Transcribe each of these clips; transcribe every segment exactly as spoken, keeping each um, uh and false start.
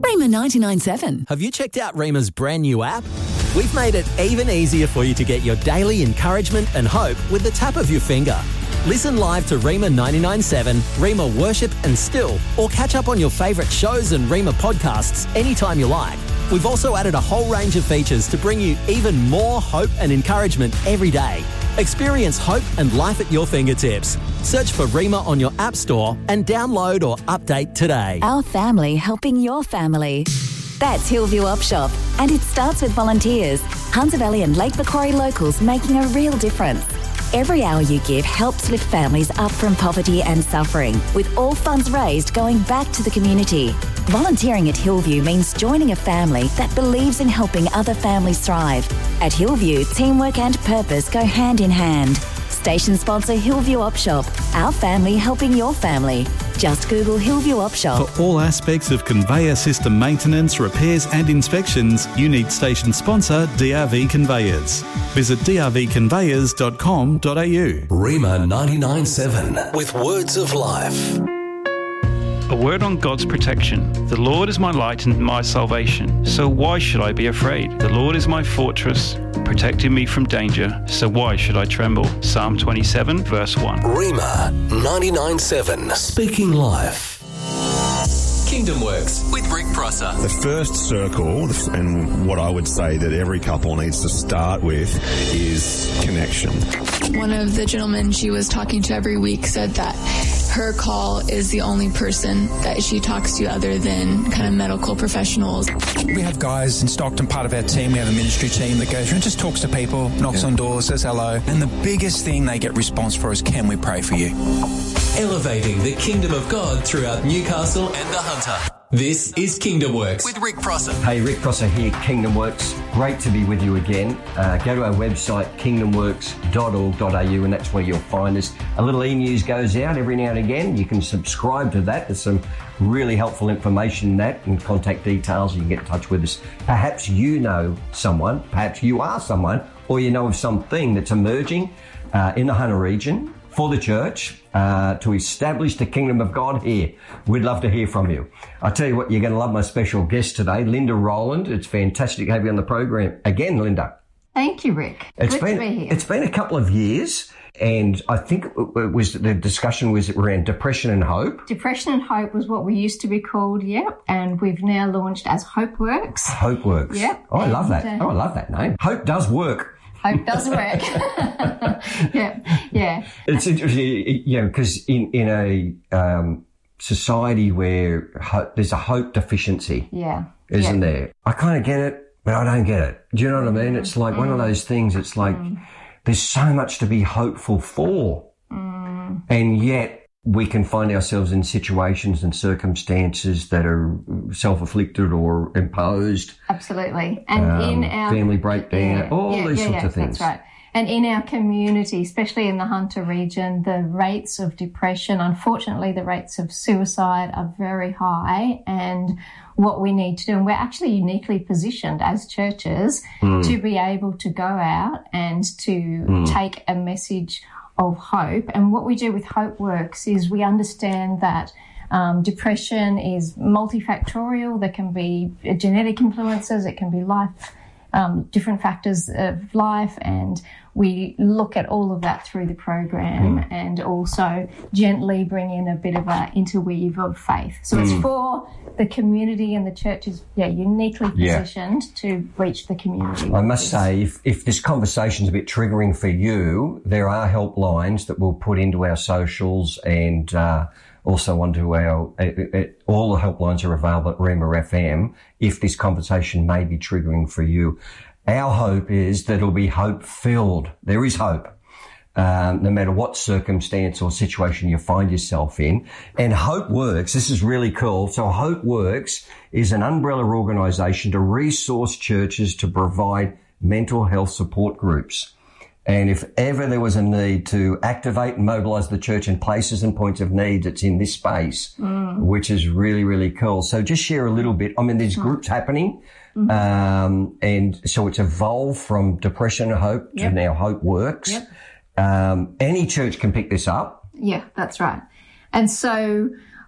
Rhema ninety-nine point seven. Have you checked out Rhema's brand new app? We've made it even easier for you to get your daily encouragement and hope with the tap of your finger. Listen live to Rhema ninety-nine point seven, Rhema Worship and Still, or catch up on your favourite shows and Rhema podcasts anytime you like. We've also added a whole range of features to bring you even more hope and encouragement every day. Experience hope and life at your fingertips. Search for Rhema on your app store and download or update today. Our family helping your family. That's Hillview Op Shop, and it starts with volunteers. Hunter Valley and Lake Macquarie locals making a real difference. Every hour you give helps lift families up from poverty and suffering, with all funds raised going back to the community. Volunteering at Hillview means joining a family that believes in helping other families thrive. At Hillview, teamwork and purpose go hand in hand. Station sponsor Hillview Op Shop, our family helping your family. Just Google Hillview Op Shop. For all aspects of conveyor system maintenance, repairs and inspections, you need station sponsor D R V Conveyors. Visit d r v conveyors dot com dot a u. Rhema ninety-nine point seven with words of life. A word on God's protection. The Lord is my light and my salvation, so why should I be afraid? The Lord is my fortress, protecting me from danger, so why should I tremble? Psalm twenty-seven, verse one. Rhema ninety-nine point seven, speaking life. Kingdom Works with Rick Prosser. The first circle, and what I would say that every couple needs to start with, is connection. One of the gentlemen she was talking to every week said that her call is the only person that she talks to other than kind of medical professionals. We have guys in Stockton, part of our team. We have a ministry team that goes through and just talks to people, knocks yeah. on doors, says hello. And the biggest thing they get response for is, can we pray for you? Elevating the kingdom of God throughout Newcastle and the Hunter. This is Kingdom Works with Rick Prosser. Hey, Rick Prosser here, Kingdom Works. Great to be with you again. Uh, go to our website, kingdom works dot org dot a u, and that's where you'll find us. A little e-news goes out every now and again. You can subscribe to that. There's some really helpful information in that and contact details. You can get in touch with us. Perhaps you know someone, perhaps you are someone, or you know of something that's emerging uh, in the Hunter region for the church uh, to establish the kingdom of God here. We'd love to hear from you. I tell you what, you're going to love my special guest today, Linda Rowland. It's fantastic to have you on the program again, Linda. Thank you, Rick. It's Good been, to be here. It's been a couple of years, and I think it was the discussion was around depression and hope. Depression and Hope was what we used to be called, yep, and we've now launched as Hope Works. Hope Works. Yep. Oh, I and, love that. Uh, oh, I love that name. Hope does work. Hope does work. yeah, yeah. It's interesting, you know, because in, in a um, society where ho- there's a hope deficiency, yeah, isn't yeah. there? I kind of get it, but I don't get it. Do you know what I mean? It's like mm. one of those things, it's like mm. there's so much to be hopeful for, mm. and yet we can find ourselves in situations and circumstances that are self-afflicted or imposed. Absolutely. And um, in our family breakdown, yeah, all yeah, these yeah, sorts yeah, of things. That's right. And in our community, especially in the Hunter region, the rates of depression, unfortunately, the rates of suicide are very high. And what we need to do, and we're actually uniquely positioned as churches mm. to be able to go out and to mm. take a message of hope. And what we do with Hope Works is we understand that um, depression is multifactorial. There can be genetic influences, it can be life, um, different factors of life, and we look at all of that through the program mm. and also gently bring in a bit of an interweave of faith. So mm. it's for the community, and the church is yeah, uniquely positioned yeah. to reach the community. I must say, if, if this conversation's a bit triggering for you, there are helplines that we'll put into our socials and uh, also onto our, it, it, all the helplines are available at Rhema F M if this conversation may be triggering for you. Our hope is that it'll be hope-filled. There is hope, um, no matter what circumstance or situation you find yourself in. And Hope Works, this is really cool. So Hope Works is an umbrella organisation to resource churches to provide mental health support groups. And if ever there was a need to activate and mobilise the church in places and points of need, it's in this space, mm. which is really, really cool. So just share a little bit. I mean, there's mm. groups happening. Mm-hmm. Um, and so it's evolved from Depression and Hope yep. to now Hope Works. Yep. Um, any church can pick this up. Yeah, that's right. And so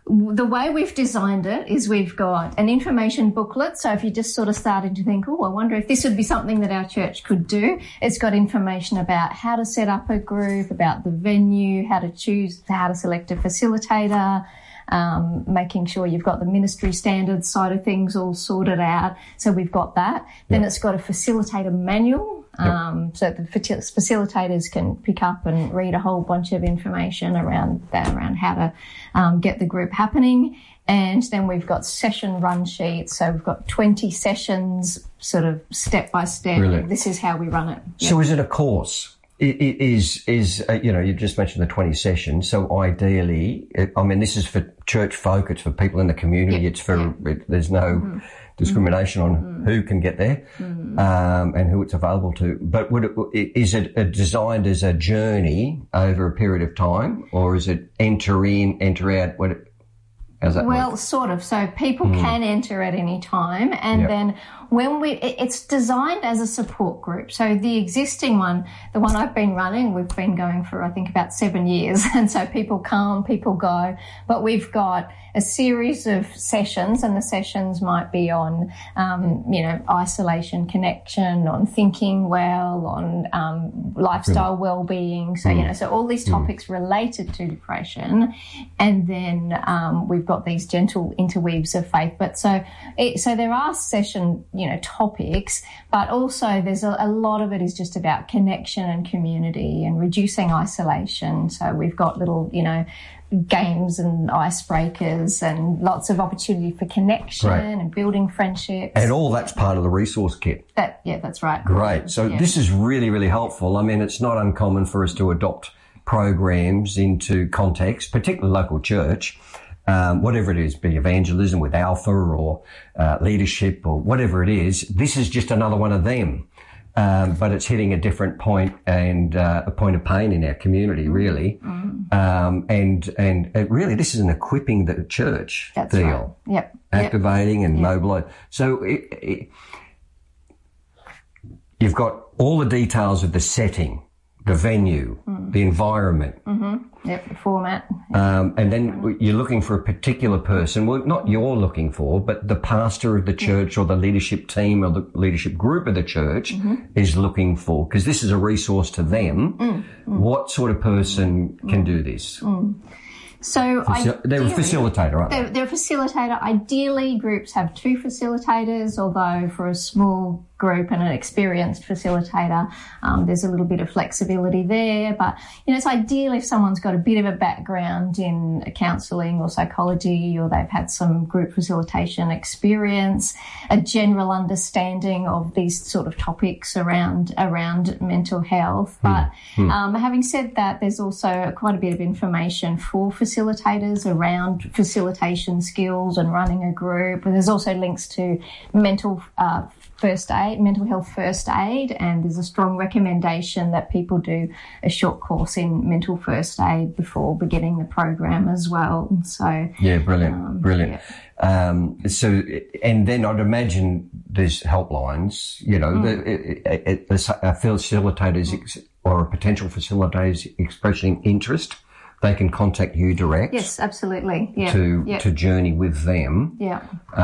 the way we've designed it is we've got an information booklet. So if you're just sort of starting to think, oh, I wonder if this would be something that our church could do, it's got information about how to set up a group, about the venue, how to choose, how to select a facilitator, um, making sure you've got the ministry standards side of things all sorted out. So we've got that. Yep. Then it's got a facilitator manual. Um, yep. So the facilitators can pick up and read a whole bunch of information around that, around how to um, get the group happening. And then we've got session run sheets. So we've got twenty sessions, sort of step by step. Brilliant. This is how we run it. Yep. So is it a course? It, it is, is uh, you know, you just mentioned the twenty sessions. So ideally, it, I mean, this is for church folk. It's for people in the community. Yep. It's for, yep. it, there's no mm-hmm. discrimination on mm-hmm. who can get there mm-hmm. um, and who it's available to. But would it, is it designed as a journey over a period of time, or is it enter in, enter out? What? How's that well, work? Sort of. So people mm. can enter at any time, and yep. then when we, it's designed as a support group. So the existing one, the one I've been running, we've been going for, I think, about seven years. And so people come, people go, but we've got a series of sessions, and the sessions might be on, um, you know, isolation, connection, on thinking well, on um, lifestyle really? well-being. So, mm. you know, so all these topics mm. related to depression. And then um, we've got these gentle interweaves of faith. But so, it, so there are session, you know, topics, but also there's a, a lot of it is just about connection and community and reducing isolation. So we've got little, you know, games and icebreakers and lots of opportunity for connection right. and building friendships. And all that's part of the resource kit. That, yeah, that's right. Great. So yeah. this is really, really helpful. I mean, it's not uncommon for us to adopt programs into context, particularly local church, um, whatever it is, be evangelism with Alpha or uh, leadership or whatever it is. This is just another one of them. Um, but it's hitting a different point and uh, a point of pain in our community, really. Mm. Um, and and it really, this is an equipping the church That's deal. Right. Yep. Activating yep. and yep. mobilising. So it, it, you've got all the details of the setting, the venue, mm. the environment. Mm-hmm. Yep, the format. Um, and then you're looking for a particular person. Well, not you're looking for, but the pastor of the church or the leadership team or the leadership group of the church mm-hmm. is looking for, because this is a resource to them. Mm. Mm. What sort of person mm. can do this? Mm. So Faci- they're a facilitator, aren't they? They're, they're a facilitator. Ideally, groups have two facilitators, although for a small group and an experienced facilitator, um, there's a little bit of flexibility there. But, you know, it's ideal if someone's got a bit of a background in counselling or psychology, or they've had some group facilitation experience, a general understanding of these sort of topics around around mental health. But mm. um, having said that, there's also quite a bit of information for facilitators around facilitation skills and running a group. And there's also links to mental uh, first aid, mental health first aid, and there's a strong recommendation that people do a short course in mental first aid before beginning the program as well. So yeah, brilliant, um, brilliant. Yeah. Um, so, and then I'd imagine there's helplines. You know, mm. the, a, a, a facilitator's ex, or a potential facilitator's expressing interest. They can contact you direct. Yes, absolutely. Yeah. To yep. to journey with them. Yeah.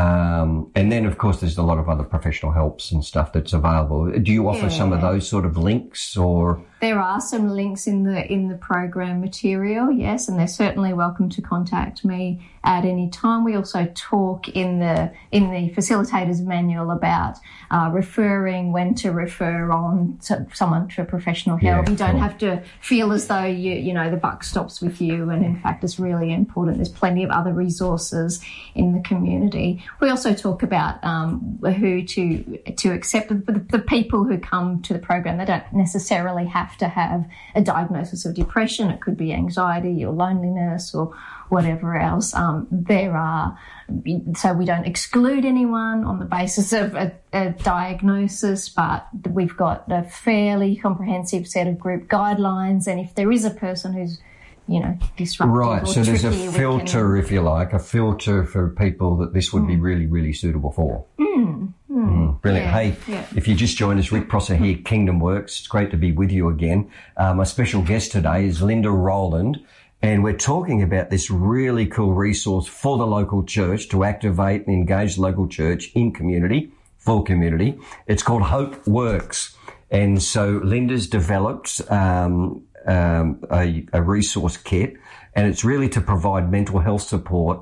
Um, and then, of course, there's a lot of other professional helps and stuff that's available. Do you offer yeah. some of those sort of links, or? There are some links in the in the program material, yes, and they're certainly welcome to contact me at any time. We also talk in the in the facilitator's manual about uh, referring, when to refer on to someone to professional help. Yeah, you don't cool. have to feel as though you you know the buck stops with you, and in fact, it's really important. There's plenty of other resources in the community. We also talk about um, who to to accept the, the people who come to the program. They don't necessarily have to have a diagnosis of depression. It could be anxiety or loneliness or whatever else. Um, there are, so we don't exclude anyone on the basis of a, a diagnosis, but we've got a fairly comprehensive set of group guidelines. And if there is a person who's, you know, disruptive right, or so tricky, there's a filter, can, if you like, a filter for people that this would mm. be really, really suitable for. Mm. Mm. Mm, brilliant. Yeah, hey, yeah. if you just joined us, Rick Prosser here, Kingdom Works. It's great to be with you again. Uh, my special guest today is Linda Rowland, And we're talking about this really cool resource for the local church to activate and engage the local church in community, for community. It's called Hope Works. And so Linda's developed um, um, a, a resource kit, and it's really to provide mental health support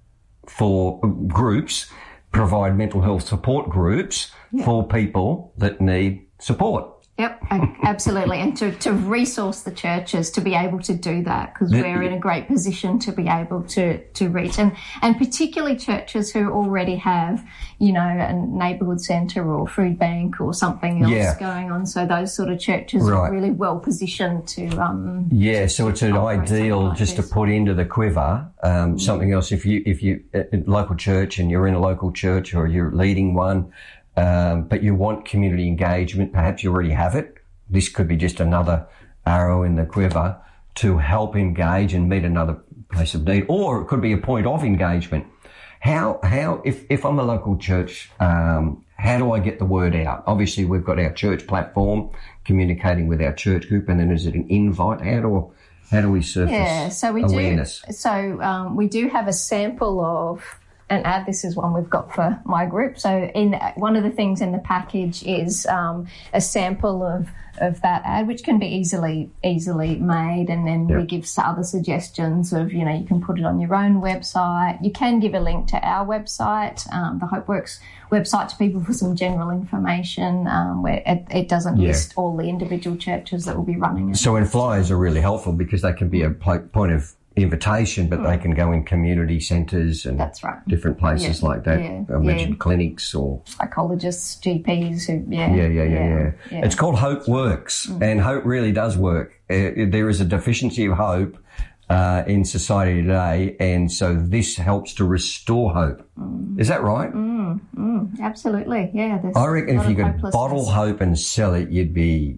for groups, provide mental health support groups yeah. for people that need support. Yep, absolutely. And to, to resource the churches to be able to do that, because we're in a great position to be able to, to reach. And, and particularly churches who already have, you know, a neighbourhood centre or food bank or something else yeah. going on. So those sort of churches right. are really well positioned to... Um, yeah, so it's an ideal like just this. to put into the quiver um, mm. something else. If you, if you, a local church and you're in a local church or you're leading one, Um, but you want community engagement, perhaps you already have it. This could be just another arrow in the quiver to help engage and meet another place of need, or it could be a point of engagement. How, how, if, if I'm a local church, um, how do I get the word out? Obviously, we've got our church platform, communicating with our church group, and then is it an invite? How do, how do we surface yeah, so we awareness? Do, so um, we do have a sample of an ad. This is one we've got for my group. So in one of the things in the package is um, a sample of, of that ad, which can be easily easily made, and then yep. we give other suggestions of, you know, you can put it on your own website. You can give a link to our website, um, the HopeWorks website, to people for some general information um, where it, it doesn't yeah. list all the individual churches that will be running it. So and flyers are really helpful because they can be a point of invitation, but mm. they can go in community centres and That's right. different places yeah. like that. Yeah. I mentioned yeah. clinics or psychologists, G Ps who yeah yeah yeah yeah, yeah. yeah. yeah. It's called Hope Works, mm. and hope really does work. Uh, there is a deficiency of hope uh, in society today, and so this helps to restore hope. Mm. Is that right? Mm, mm, absolutely, yeah. I reckon if you could bottle hope and sell it, you'd be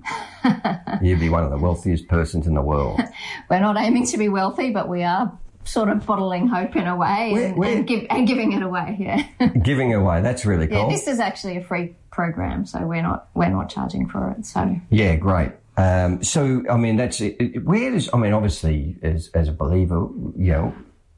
you'd be one of the wealthiest persons in the world. We're not aiming to be wealthy, but we are sort of bottling hope in a way we're, and, we're, and, give, and giving it away. Yeah, giving away. That's really cool. Yeah, this is actually a free program, so we're not we're not charging for it. So yeah, great. Um, so, I mean, that's it. Where does, I mean, obviously, as, as a believer, you know,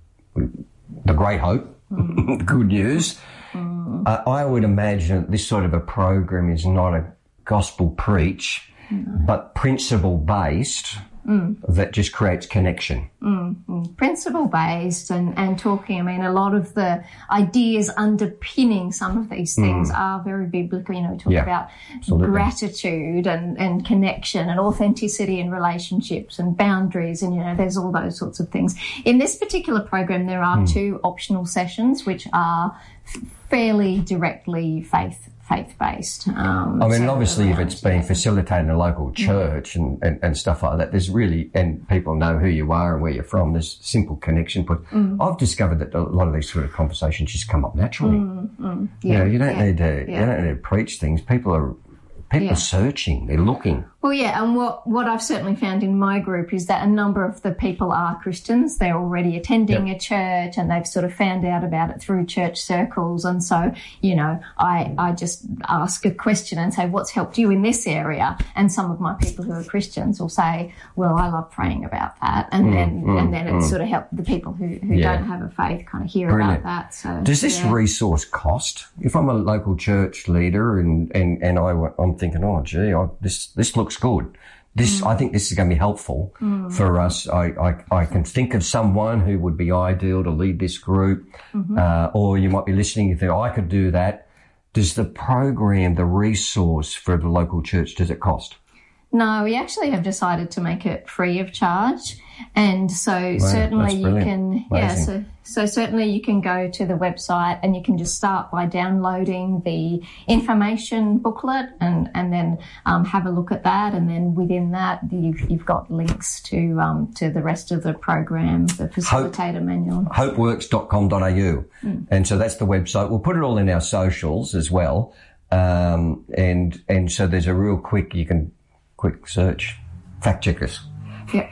the great hope, mm. the good news, mm. uh, I would imagine that this sort of a program is not a gospel preach, mm. but principle based. Mm. That just creates connection. Mm, mm. Principle-based and, and talking, I mean, a lot of the ideas underpinning some of these things mm. are very biblical. You know, we talk yeah, about absolutely. gratitude and, and connection and authenticity in relationships and boundaries, and, you know, there's all those sorts of things. In this particular program, there are mm. two optional sessions which are fairly directly faith faith-based. Um, I mean, so obviously, around, if it's being yeah. facilitated in a local church yeah. and, and, and stuff like that, there's really, and people know who you are and where you're from, there's simple connection. But mm. I've discovered that a lot of these sort of conversations just come up naturally. Mm, mm, yeah, you know, you don't yeah, need to, yeah. you don't need to preach things. People are, people yeah. are searching, they're looking. Well, yeah, and what, what I've certainly found in my group is that a number of the people are Christians. They're already attending yep. a church and they've sort of found out about it through church circles. And so, you know, I, I just ask a question and say, what's helped you in this area? And some of my people who are Christians will say, well, I love praying about that. And mm, then mm, and then it mm. sort of helped the people who, who yeah. don't have a faith kind of hear Brilliant. about that. So, does this yeah. resource cost? If I'm a local church leader and, and, and I, I'm thinking, oh, gee, I, this, this looks good. This, mm. I think this is going to be helpful mm. for us. I, I, I can think of someone who would be ideal to lead this group, mm-hmm. uh, or you might be listening and think, oh, I could do that. Does the program, the resource for the local church, does it cost? No, we actually have decided to make it free of charge. And so wow, certainly you brilliant. can, Amazing. yeah, so, so certainly you can go to the website and you can just start by downloading the information booklet and, and then um, have a look at that. And then within that, you've, you've got links to um, to the rest of the program, the facilitator Hope, manual. hopeworks dot com dot a u. Mm. And so that's the website. We'll put it all in our socials as well. Um, and, and so there's a real quick, you can quick search, fact check us. Yeah.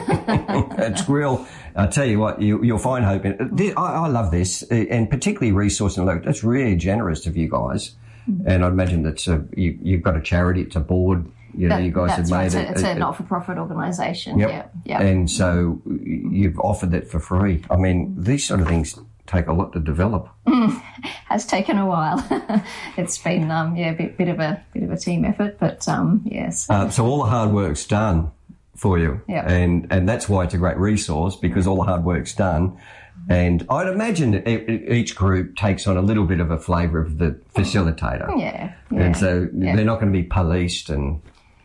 It's real. I tell you what, you, you'll find hope in it. I, I love this, and particularly resourcing local. That's really generous of you guys. Mm. And I imagine that's a, you, you've got a charity, it's a board You know, that, you guys have right. made so it. It's a, it, not-for-profit organisation. Yep. Yeah, yeah. And so you've offered that for free. I mean, these sort of things take a lot to develop. Mm, has taken a while. It's been, um, yeah, a bit, bit of a bit of a team effort, but um, yes. Uh, so all the hard work's done for you, yep. and and that's why it's a great resource, because all the hard work's done. And I'd imagine that each group takes on a little bit of a flavour of the facilitator. Yeah, yeah. And so yeah. they're not going to be policed and...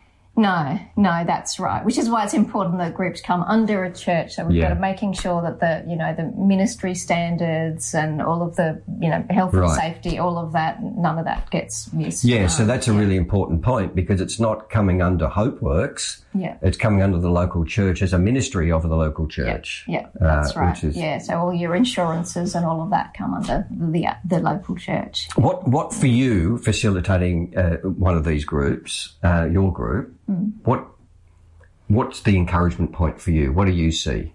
No, no, that's right. Which is why it's important that groups come under a church. So we've Yeah. got to making sure that the, you know, the ministry standards and all of the, you know, health and Right. safety, all of that, none of that gets missed. Yeah, so Um, that's a really important point, because it's not coming under HopeWorks. Yeah. It's coming under the local church as a ministry of the local church. Yeah, that's uh, right. Which is, Yeah, so all your insurances and all of that come under the the local church. What what for you facilitating uh, one of these groups, uh, your group? Mm. What what's the encouragement point for you? What do you see?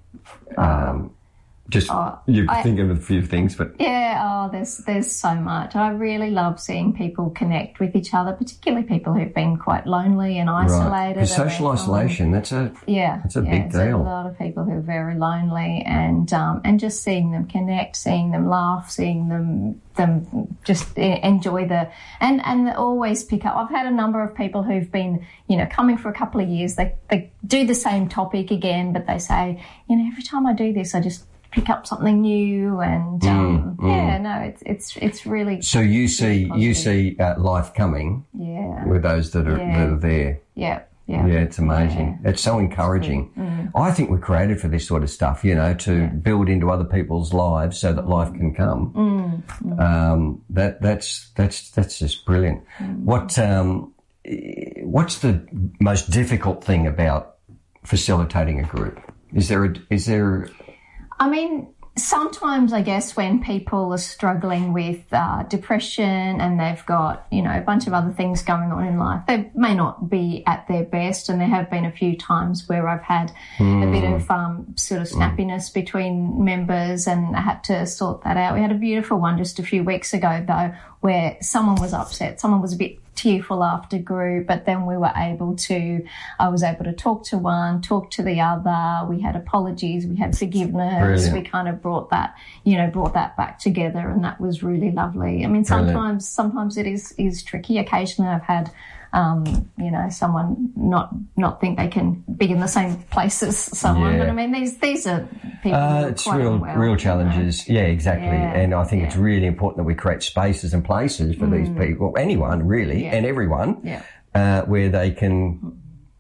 Um, just uh, you I- think of a few things, but Yeah, oh, there's there's so much. I really love seeing people connect with each other, particularly people who've been quite lonely and isolated. right, because and social they're- isolation, that's a Yeah, that's a yeah, big there's deal. a lot of people who are very lonely, and um, and just seeing them connect, seeing them laugh, seeing them them just e- enjoy the and and always pick up. I've had a number of people who've been, you know, coming for a couple of years. They they do the same topic again, but they say, you know, every time I do this, I just pick up something new, and um, Mm, mm. yeah, no, it's it's it's really So you see really you positive. see uh, life coming yeah with those that are, Yeah. that are there. yeah yeah Yeah, it's amazing. Yeah. It's so encouraging. Mm. I think we're created for this sort of stuff, you know, to Yeah. build into other people's lives so that life can come. Mm. Mm. Um, that that's that's that's just brilliant. Mm. What um, what's the most difficult thing about facilitating a group? Is there a, is there I mean, sometimes I guess when people are struggling with uh, depression and they've got, you know, a bunch of other things going on in life, they may not be at their best. And there have been a few times where I've had Mm. a bit of um, sort of snappiness between members, and I had to sort that out. We had a beautiful one just a few weeks ago, though, where someone was upset. Someone was a bit tearful after group, but then we were able to, I was able to talk to one, talk to the other. We had apologies, we had forgiveness. Brilliant. We kind of brought that, you know, brought that back together, and that was really lovely. I mean, Brilliant. sometimes, sometimes it is, is tricky. Occasionally I've had, um, you know, someone not, not think they can be in the same place as someone. Yeah. But I mean, these, these are people Uh, who are it's quite real, unwell, real you know. challenges. Yeah, exactly. Yeah, and I think it's yeah. really important that we create spaces and places for these people, anyone really, Yeah. and everyone, Yeah. uh, where they can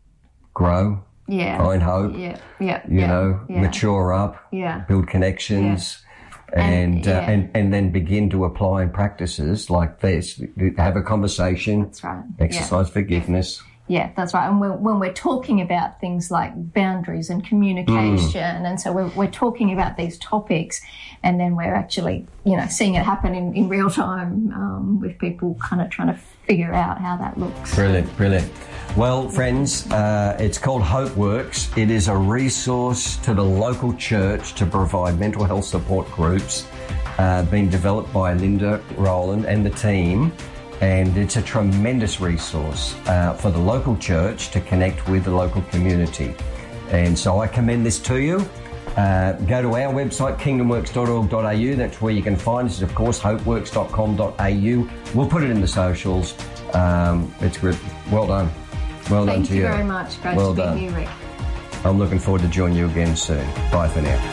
grow, Yeah. find hope, Yeah. Yeah. you yeah, know, yeah. mature up, Yeah. build connections. And, And, uh, yeah. and and then begin to apply practices like this. Have a conversation. That's right. Exercise forgiveness. Yeah, that's right. And we're, when we're talking about things like boundaries and communication, and so we're, we're talking about these topics, and then we're actually, you know, seeing it happen in, in real time um, with people kind of trying to figure out how that looks. Brilliant, brilliant. Well, friends, uh, it's called HopeWorks. It is a resource to the local church to provide mental health support groups, uh, being developed by Linda Rowland and the team. And it's a tremendous resource uh, for the local church to connect with the local community. And so I commend this to you. Uh, go to our website, kingdom works dot org dot a u. That's where you can find us, of course, hopeworks dot com dot a u. We'll put it in the socials. Um, it's good. Well done. Well done Thank to you you. very much. Great well to be done. here, Rick. I'm looking forward to joining you again soon. Bye for now.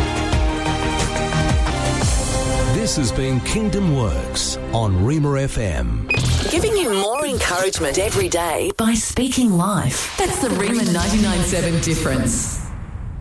This has been Kingdom Works on Reamer F M. Giving you more encouragement every day by speaking life. That's the Reamer ninety-nine point seven difference.